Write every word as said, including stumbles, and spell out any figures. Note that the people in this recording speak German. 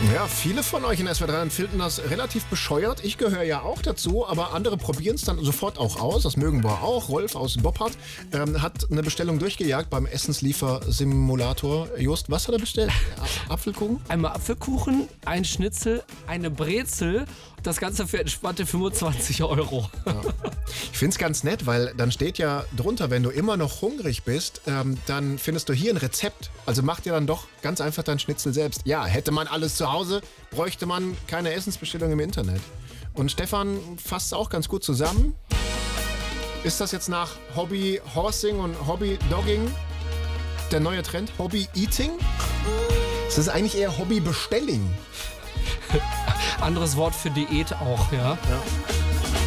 Ja, viele von euch in S W R drei finden das relativ bescheuert. Ich gehöre ja auch dazu, aber andere probieren es dann sofort auch aus. Das mögen wir auch. Rolf aus Boppard ähm, hat eine Bestellung durchgejagt beim Essensliefer-Simulator. Just, was hat er bestellt? Apfelkuchen? Einmal Apfelkuchen, ein Schnitzel, eine Brezel. Das Ganze für entspannte fünfundzwanzig Euro. Ja. Ich finde es ganz nett, weil dann steht ja drunter, wenn du immer noch hungrig bist, ähm, dann findest du hier ein Rezept. Also mach dir dann doch ganz einfach dein Schnitzel selbst. Ja, hätte man alles zu Hause, bräuchte man keine Essensbestellung im Internet. Und Stefan fasst es auch ganz gut zusammen. Ist das jetzt nach Hobby Horsing und Hobby Dogging der neue Trend? Hobby Eating? Das ist eigentlich eher Hobby Bestelling. Anderes Wort für Diät auch, ja. Ja.